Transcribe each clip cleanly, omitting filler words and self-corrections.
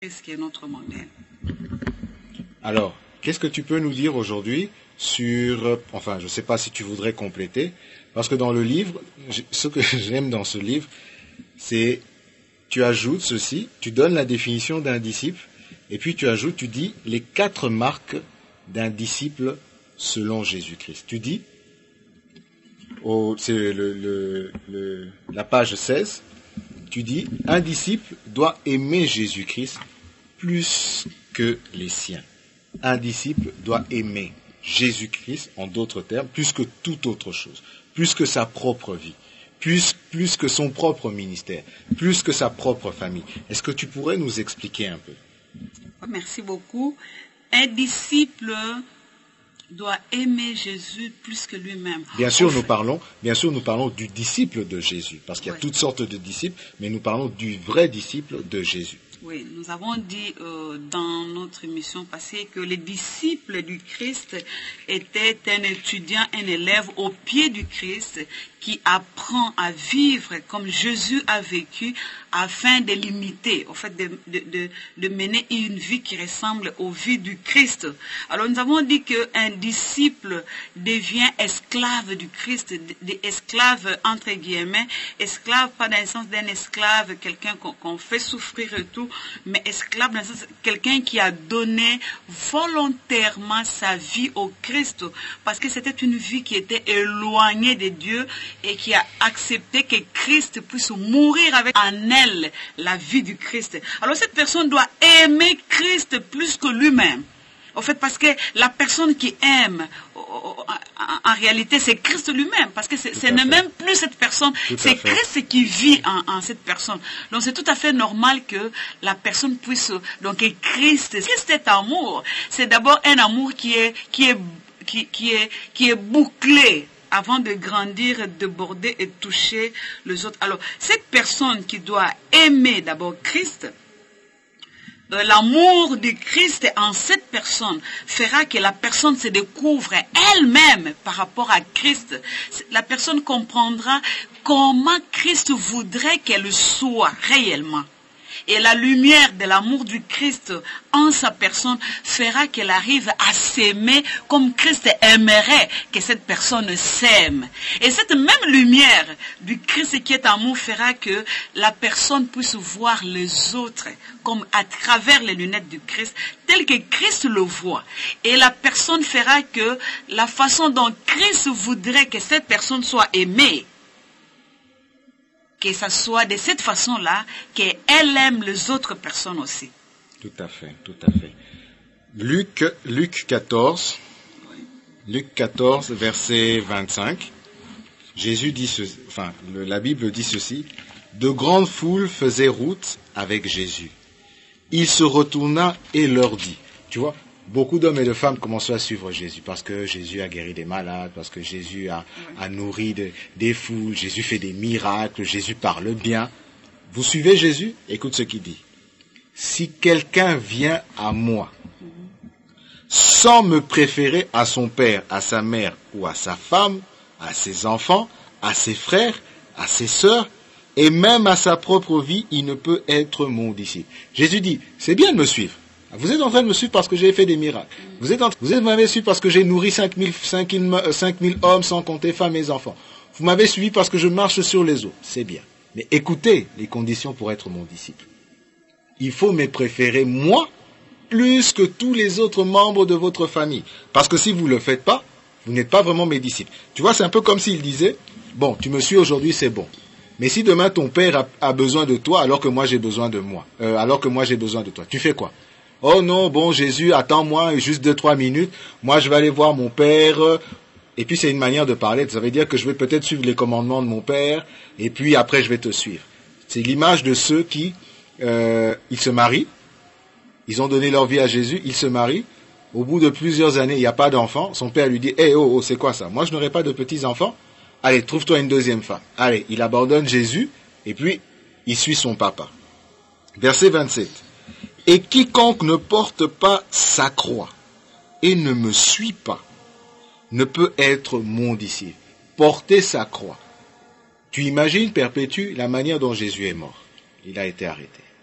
Christ qui est notre modèle. Alors, qu'est-ce que tu peux nous dire aujourd'hui sur... Enfin, je ne sais pas si tu voudrais compléter, parce que dans le livre, ce que j'aime dans ce livre, c'est tu ajoutes ceci, tu donnes la définition d'un disciple, et puis tu ajoutes, tu dis les 4 marques d'un disciple selon Jésus-Christ. Tu dis, c'est la page 16, tu dis, un disciple doit aimer Jésus-Christ plus que les siens. Un disciple doit aimer Jésus-Christ, en d'autres termes, plus que toute autre chose, plus que sa propre vie, plus que son propre ministère, plus que sa propre famille. Est-ce que tu pourrais nous expliquer un peu? Merci beaucoup. Un disciple doit aimer Jésus plus que lui-même. Bien sûr, nous parlons du disciple de Jésus, parce qu'il y a toutes sortes de disciples, mais nous parlons du vrai disciple de Jésus. Oui, nous avons dit dans notre émission passée que les disciples du Christ étaient un étudiant, un élève au pied du Christ qui apprend à vivre comme Jésus a vécu afin de l'imiter, en fait de mener une vie qui ressemble aux vies du Christ. Alors nous avons dit qu'un disciple devient esclave du Christ, esclave entre guillemets, esclave pas dans le sens d'un esclave, quelqu'un qu'on fait souffrir et tout, mais esclave dans le sens quelqu'un qui a donné volontairement sa vie au Christ, parce que c'était une vie qui était éloignée de Dieu et qui a accepté que Christ puisse mourir avec en elle la vie du Christ. Alors cette personne doit aimer Christ plus que lui-même. En fait, parce que la personne qui aime, en réalité, c'est Christ lui-même. Parce que ce n'est même plus cette personne, c'est Christ qui vit en cette personne. Donc c'est tout à fait normal que la personne puisse... Donc Christ est amour. C'est d'abord un amour qui est bouclé avant de grandir, déborder et toucher les autres. Alors, cette personne qui doit aimer d'abord Christ, l'amour du Christ en cette personne fera que la personne se découvre elle-même par rapport à Christ. La personne comprendra comment Christ voudrait qu'elle soit réellement. Et la lumière de l'amour du Christ en sa personne fera qu'elle arrive à s'aimer comme Christ aimerait que cette personne s'aime. Et cette même lumière du Christ qui est amour fera que la personne puisse voir les autres comme à travers les lunettes du Christ, tel que Christ le voit. Et la personne fera que la façon dont Christ voudrait que cette personne soit aimée, que ça soit de cette façon-là qu'elle aime les autres personnes aussi. Tout à fait, tout à fait. Luc 14, verset 25, Jésus dit ceci, la Bible dit ceci, de grandes foules faisaient route avec Jésus. Il se retourna et leur dit, tu vois, beaucoup d'hommes et de femmes commençaient à suivre Jésus parce que Jésus a guéri des malades, parce que Jésus a nourri des foules, Jésus fait des miracles, Jésus parle bien. Vous suivez Jésus? Écoute ce qu'il dit. Si quelqu'un vient à moi sans me préférer à son père, à sa mère ou à sa femme, à ses enfants, à ses frères, à ses sœurs, et même à sa propre vie, il ne peut être mon disciple. Jésus dit, c'est bien de me suivre. Vous êtes en train de me suivre parce que j'ai fait des miracles. Vous m'avez suivi parce que j'ai nourri 5000 hommes sans compter femmes et enfants. Vous m'avez suivi parce que je marche sur les eaux. C'est bien. Mais écoutez les conditions pour être mon disciple. Il faut me préférer moi plus que tous les autres membres de votre famille. Parce que si vous ne le faites pas, vous n'êtes pas vraiment mes disciples. Tu vois, c'est un peu comme s'il disait, bon, tu me suis aujourd'hui, c'est bon. Mais si demain ton père a besoin de toi alors que moi j'ai besoin de toi, tu fais quoi? Oh non, bon Jésus, attends-moi juste 2-3 minutes, moi je vais aller voir mon père, et puis c'est une manière de parler, ça veut dire que je vais peut-être suivre les commandements de mon père, et puis après je vais te suivre. C'est l'image de ceux qui, ils se marient, ils ont donné leur vie à Jésus, ils se marient, au bout de plusieurs années, il n'y a pas d'enfant, son père lui dit, hey, oh, c'est quoi ça? Moi je n'aurai pas de petits-enfants, allez, trouve-toi une deuxième femme. Allez, il abandonne Jésus, et puis il suit son papa. Verset 27. Et quiconque ne porte pas sa croix et ne me suit pas ne peut être mon disciple. Porter sa croix. Tu imagines, Perpétue, la manière dont Jésus est mort. Il a été arrêté.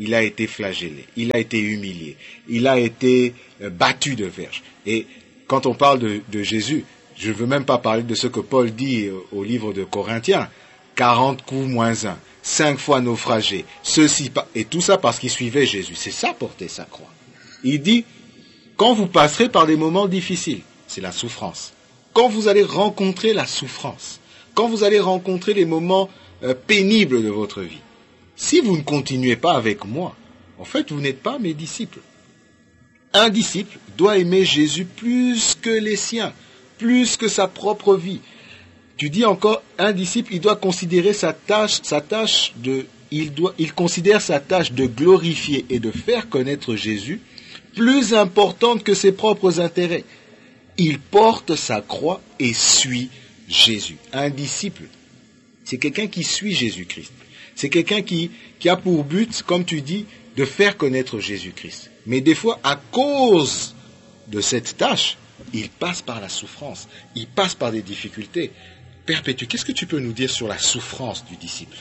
il a été flagellé, il a été humilié, il a été battu de verge. Et quand on parle de Jésus, je ne veux même pas parler de ce que Paul dit au livre de Corinthiens, 40 coups moins 1, 5 fois naufragé, ceci, et tout ça parce qu'il suivait Jésus. C'est ça, porter sa croix. Il dit, quand vous passerez par des moments difficiles, c'est la souffrance. Quand vous allez rencontrer la souffrance, quand vous allez rencontrer les moments pénibles de votre vie, si vous ne continuez pas avec moi, en fait, vous n'êtes pas mes disciples. Un disciple doit aimer Jésus plus que les siens, plus que sa propre vie. Tu dis encore, un disciple, il doit considérer il considère sa tâche de glorifier et de faire connaître Jésus plus importante que ses propres intérêts. Il porte sa croix et suit Jésus. Un disciple, c'est quelqu'un qui suit Jésus-Christ. C'est quelqu'un qui a pour but, comme tu dis, de faire connaître Jésus-Christ. Mais des fois, à cause de cette tâche, il passe par la souffrance, il passe par des difficultés. Perpétue, qu'est-ce que tu peux nous dire sur la souffrance du disciple?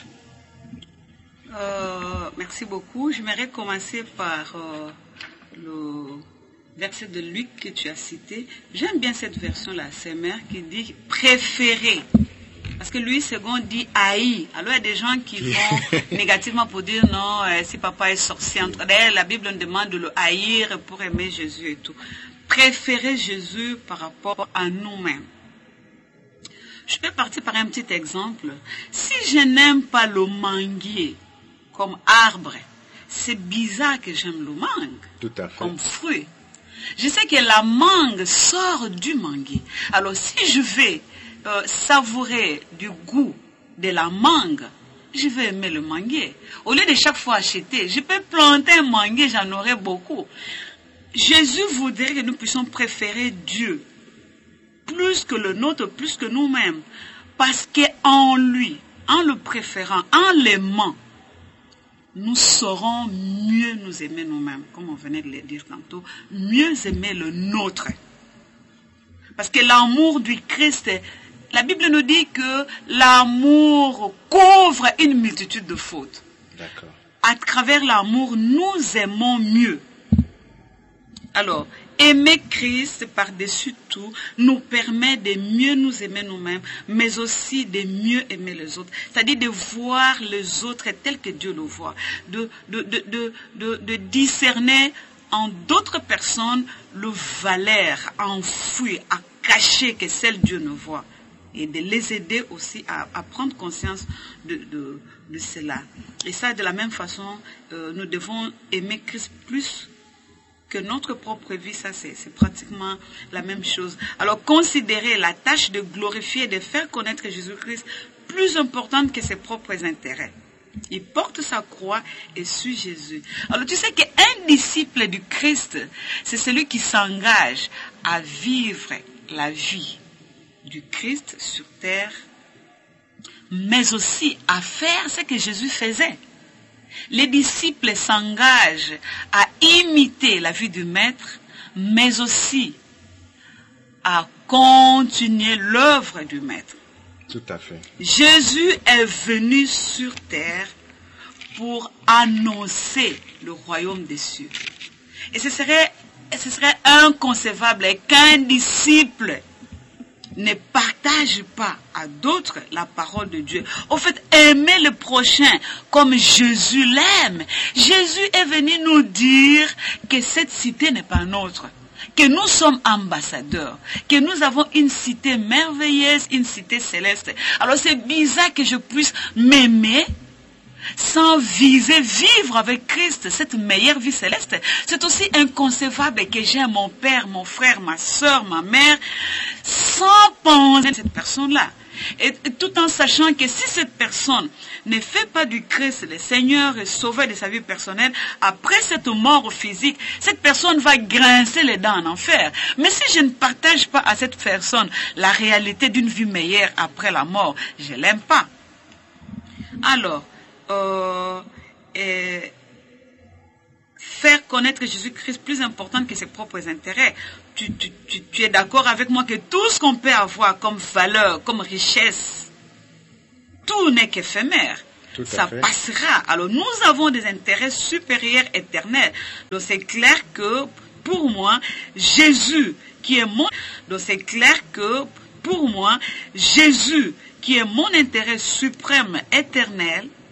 Merci beaucoup. J'aimerais commencer par le verset de Luc que tu as cité. J'aime bien cette version-là, c'est mère qui dit « préférer ». Parce que Louis II dit « haïr ». Alors il y a des gens qui vont négativement pour dire « non, si papa est sorcier ». D'ailleurs, la Bible nous demande de le haïr pour aimer Jésus et tout. Préférer Jésus par rapport à nous-mêmes. Je peux partir par un petit exemple. Si je n'aime pas le manguier comme arbre, c'est bizarre que j'aime le mangue. Tout à fait. Comme fruit. Je sais que la mangue sort du manguier. Alors si je vais savourer du goût de la mangue, je vais aimer le manguier. Au lieu de chaque fois acheter, je peux planter un manguier, j'en aurai beaucoup. Jésus voudrait que nous puissions préférer Dieu plus que le nôtre, plus que nous-mêmes. Parce qu'en lui, en le préférant, en l'aimant, nous saurons mieux nous aimer nous-mêmes, comme on venait de le dire tantôt, mieux aimer le nôtre. Parce que l'amour du Christ, la Bible nous dit que l'amour couvre une multitude de fautes. D'accord. À travers l'amour, nous aimons mieux. Alors, aimer Christ par-dessus tout nous permet de mieux nous aimer nous-mêmes, mais aussi de mieux aimer les autres. C'est-à-dire de voir les autres tels que Dieu le voit. De discerner en d'autres personnes le valeur enfouie, à cacher que celle Dieu ne voit. Et de les aider aussi à prendre conscience de cela. Et ça, de la même façon, nous devons aimer Christ plus que notre propre vie, ça c'est pratiquement la même chose. Alors considérer la tâche de glorifier, de faire connaître Jésus-Christ plus importante que ses propres intérêts. Il porte sa croix et suit Jésus. Alors tu sais qu'un disciple du Christ, c'est celui qui s'engage à vivre la vie du Christ sur terre, mais aussi à faire ce que Jésus faisait. Les disciples s'engagent à imiter la vie du Maître, mais aussi à continuer l'œuvre du Maître. Tout à fait. Jésus est venu sur terre pour annoncer le royaume des cieux. Et ce serait inconcevable qu'un disciple ne partage pas à d'autres la parole de Dieu. Au fait, aimer le prochain comme Jésus l'aime. Jésus est venu nous dire que cette cité n'est pas nôtre, que nous sommes ambassadeurs, que nous avons une cité merveilleuse, une cité céleste. Alors c'est bizarre que je puisse m'aimer sans viser vivre avec Christ, cette meilleure vie céleste. C'est aussi inconcevable que j'aime mon père, mon frère, ma soeur, ma mère, sans penser à cette personne-là. Et tout en sachant que si cette personne ne fait pas du Christ le Seigneur et sauveur de sa vie personnelle, après cette mort physique, cette personne va grincer les dents en enfer. Mais si je ne partage pas à cette personne la réalité d'une vie meilleure après la mort, je ne l'aime pas. Alors, faire connaître Jésus-Christ plus important que ses propres intérêts. Tu es d'accord avec moi que tout ce qu'on peut avoir comme valeur, comme richesse, tout n'est qu'éphémère. Tout à ça fait. passera. Alors nous avons des intérêts supérieurs éternels. Donc c'est clair que pour moi, Jésus qui est mon... Donc c'est clair que pour moi, Jésus qui est mon intérêt suprême éternel,